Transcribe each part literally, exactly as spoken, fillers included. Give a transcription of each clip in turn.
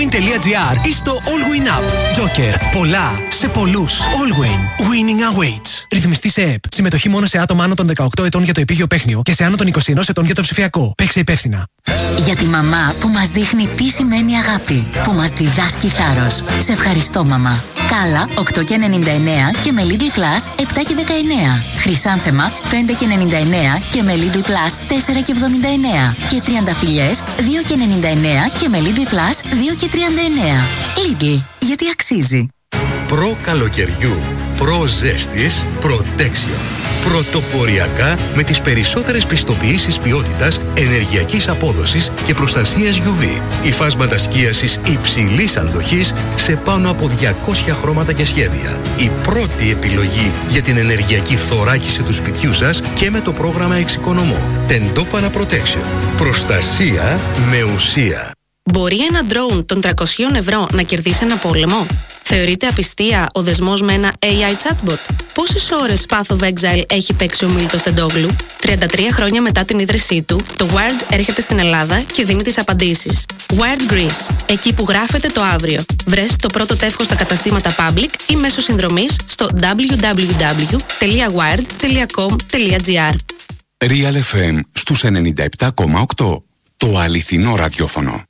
Allwin.gr ή στο Allwin App. Joker. Πολλά σε πολλούς. Allwin. Winning awaits. Ρυθμιστή σε ΕΕΠ. Συμμετοχή μόνο σε άτομα άνω των δεκαοκτώ ετών για το επίγειο παίχνιο και σε άνω των είκοσι ένα ετών για το ψηφιακό. Παίξε υπεύθυνα. Για τη μαμά που μας δείχνει τι σημαίνει αγάπη. Που μας διδάσκει θάρρος. Σε ευχαριστώ, μαμά. Κάλα οκτώ και ενενήντα εννέα και με Lidl Plus επτά και δεκαεννέα. Χρυσάνθεμα πέντε και ενενήντα εννέα και με Lidl Plus τέσσερα και εβδομήντα εννέα. Και τριανταφυλλιές δύο και ενενήντα εννέα και με Lidl Plus δύο και τριάντα εννέα. Lidl, γιατί αξίζει. Προ καλοκαιριού, προ ζέστης, Protection. Πρωτοποριακά με τις περισσότερες πιστοποιήσεις ποιότητας, ενεργειακής απόδοσης και προστασίας γιου βι. Υφάσματα σκίασης υψηλής αντοχής σε πάνω από διακόσια χρώματα και σχέδια. Η πρώτη επιλογή για την ενεργειακή θωράκιση του σπιτιού σας και με το πρόγραμμα Εξοικονομώ. Τεντόπανα Protection. Προστασία με ουσία. Μπορεί ένα ντρόουν των τριακόσια ευρώ να κερδίσει ένα πόλεμο? Θεωρείται απιστία ο δεσμός με ένα έι άι chatbot? Πόσες ώρες Path of Exile έχει παίξει ο Μίλτος Τεντόγλου? τριάντα τρία χρόνια μετά την ίδρυσή του, το Wired έρχεται στην Ελλάδα και δίνει τις απαντήσεις. Wired Greece, εκεί που γράφεται το αύριο. Βρες το πρώτο τεύχος στα καταστήματα Public ή μέσω συνδρομής στο double-u double-u double-u τελεία wired τελεία com τελεία gr. Real εφ εμ στους ενενήντα επτά κόμμα οκτώ. Το αληθινό ραδιόφωνο.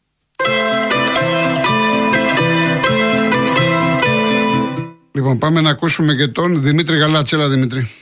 Λοιπόν, πάμε να ακούσουμε και τον Δημήτρη Γαλάτση. Έλα, Δημήτρη.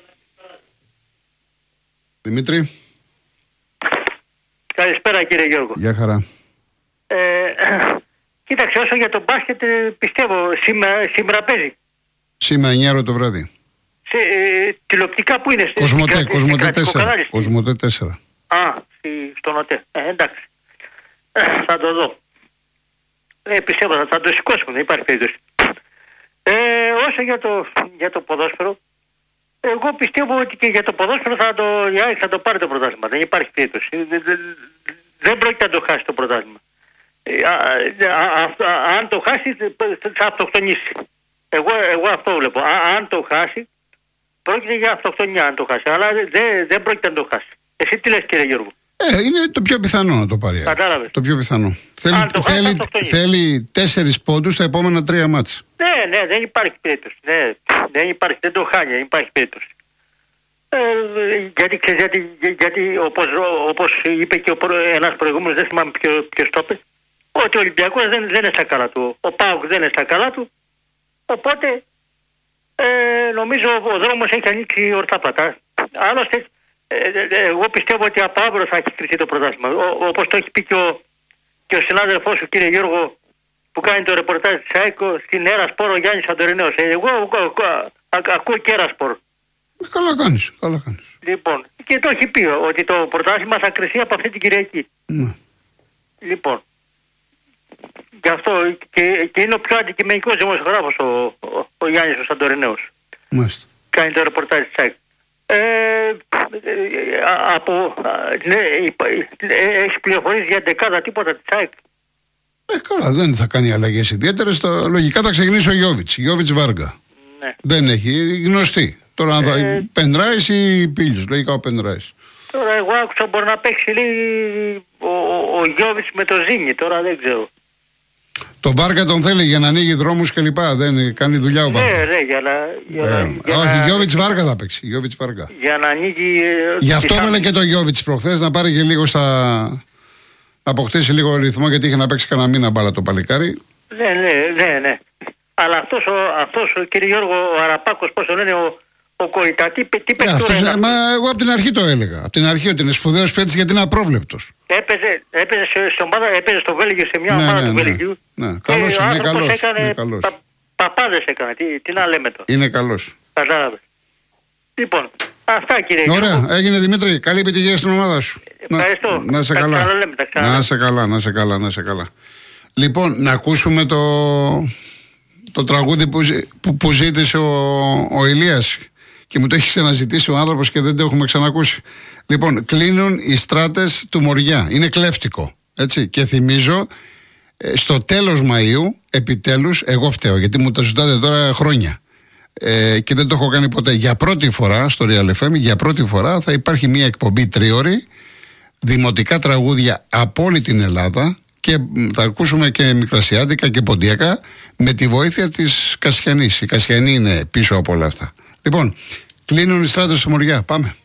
Δημήτρη. Καλησπέρα, κύριε Γιώργο. Γεια χαρά. Ε, κοίταξε, όσο για τον μπάσκετ, πιστεύω σήμερα, σήμερα παίζει. Σήμερα εννιά ώρα το βράδυ. Σε, ε, τηλεοπτικά που είναι? Κοσμοτέ, Κοσμοτέ τέσσερα. Κοσμοτέ τέσσερα. Α, στον ΟΤΕ. Ε, εντάξει. Ε, θα το δω. Ε, πιστεύω θα, θα το σηκώσουμε, δεν υπάρχει περίπτωση. Ε, όσο για το, για το ποδόσφαιρο, εγώ πιστεύω ότι και για το ποδόσφαιρο θα το, θα το πάρει το πρωτάθλημα. Δεν υπάρχει περίπτωση. Δεν, δεν, δεν πρόκειται να το χάσει το πρωτάθλημα. Ε, α, α, α, αν το χάσει θα αυτοκτονήσει. Εγώ, εγώ αυτό βλέπω. Α, αν το χάσει, πρόκειται για αυτοκτονία αν το χάσει. Αλλά δεν, δεν πρόκειται να το χάσει. Εσύ τι λες, κύριε Γιώργο? Ε, είναι το πιο πιθανό να το πάρει. Κατάλαβες. Το πιο πιθανό. Θέλει, το θέλει, θέλει τέσσερις πόντους στα επόμενα τρία μάτς. Ναι, ναι, δεν υπάρχει περίπτωση. Ναι, δεν υπάρχει, δεν το χάνει, δεν υπάρχει περίπτωση. Ε, γιατί, γιατί, γιατί όπως, όπως είπε και ο, ένας προηγούμενος, δεν θυμάμαι ποιο, ποιος το είπε, ότι ο Ολυμπιακός δεν, δεν είναι στα καλά του. Ο ΠΑΟΚ δεν είναι στα καλά του. Οπότε ε, νομίζω ο δρόμος έχει ανοίξει ορθά πατά. Άλλωστε, ε, ε, εγώ πιστεύω ότι από αύριο θα έχει κρυφτεί το πρωτάθλημα. Όπως το έχει πει και ο, και ο συνάδελφός σου, κύριε Γιώργο, που κάνει το ρεπορτάζ της ΑΕΚΟ στην Έρα Σπορ, ο Γιάννης Αντορινέος. Εγώ ακούω και Έρα Σπορ. Καλά κάνεις, καλά κάνεις. Λοιπόν, και το έχει πει ότι το πρωτάθλημα θα κρυφτεί από αυτή την Κυριακή. Ναι. Λοιπόν, γι' αυτό και, και είναι ο πιο αντικειμενικός δημοσιογράφος ο, ο, ο Γιάννης ο Σαντορινέος. Μάλιστα. Κάνει το ρεπορτάζ της ΑΕΚΟ. Ε, από, ναι, έχει πληροφορίες για δεκάδα τίποτα της ΑΕΚ? Ε, καλά, δεν θα κάνει αλλαγές ιδιαίτερες. Το, λογικά θα ξεκινήσει ο Γιώβιτς. Γιώβιτς Βάργα. Ναι. Δεν έχει γνωστή. Τώρα αν θα. Ε, Πενράης ή Πίλιος. Λογικά ο Πενράης. Τώρα εγώ άκουσα μπορεί να παίξει λέει, ο, ο, ο Γιώβιτς με το Ζήνι. Τώρα δεν ξέρω. Το Βάργα τον θέλει για να ανοίγει δρόμους κλπ. Δεν κάνει δουλειά ο Βάργα. Ναι, ναι, για να. Για ε, να για όχι, να... Γιώβιτς Βάργα θα παίξει. Γιώβιτς Βάργα. Για να ανοίγει. Γι' αυτό έβαλε και το Γιώβιτς προχθές να πάρει και λίγο στα. Να αποκτήσει λίγο ρυθμό γιατί είχε να παίξει κανένα μήνα μπάλα το παλικάρι. Ναι, ναι, ναι, ναι. Αλλά αυτός ο, αυτός, ο κύριε Γιώργο, ο Αραπάκος, πώς το λένε, ο, ο Κοϊτά, τι, τι yeah, αυτός, είναι, μα εγώ από την αρχή το έλεγα. Από την αρχή ότι είναι σπουδαίος παίκτης γιατί είναι απρόβλεπτος. Έπαιζε, έπαιζε, στο, έπαιζε στο Βέλγιο, σε μια ναι, ομάδα ναι, του ναι. Βέλγιου. Ναι, καλός είναι, καλός. Έκανε, είναι καλός. Πα, παπάδες έκανε, τι, τι να λέμε τώρα. Είναι καλός. Κατάλαβε. Λοιπόν, αυτά κύριε Ωραία, Γιώργο. Έγινε Δημήτρη. Καλή επιτυχία στην ομάδα σου. Ευχαριστώ. Να, να σε καλά. Λέμε, να σε καλά, να σε καλά, να σε καλά. Λοιπόν, να ακούσουμε το, το τραγούδι που, που, που ζήτησε ο, ο Ηλίας και μου το έχει ξαναζητήσει ο άνθρωπος και δεν το έχουμε ξανακούσει. Λοιπόν, κλείνουν οι στράτες του Μοριά. Είναι κλέφτικο. Έτσι. Και θυμίζω, στο τέλος Μαΐου, επιτέλους, εγώ φταίω γιατί μου τα ζητάτε τώρα χρόνια. Ε, και δεν το έχω κάνει ποτέ. Για πρώτη φορά στο Real εφ εμ, για πρώτη φορά θα υπάρχει μια εκπομπή τρίωρη, δημοτικά τραγούδια από όλη την Ελλάδα και θα ακούσουμε και μικρασιάτικα και ποντιακά με τη βοήθεια της Κασιανής. Η Κασιανή είναι πίσω από όλα αυτά. Λοιπόν, κλείνουν οι Στράτος στη Μοριά. Πάμε.